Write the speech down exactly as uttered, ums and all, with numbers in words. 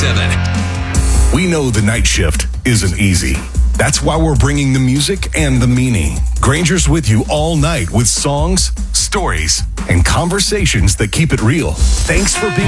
seven. We know the night shift isn't easy. That's why we're bringing the music and the meaning. Granger's with you all night with songs, stories, and conversations that keep it real. Thanks for being